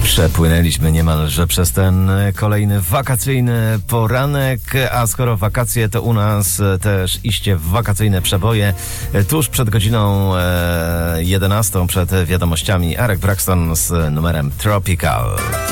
Przepłynęliśmy niemalże przez ten kolejny wakacyjny poranek, a skoro wakacje, to u nas też iście wakacyjne przeboje. Tuż przed godziną 11, przed wiadomościami, Eric Braxton z numerem Tropical.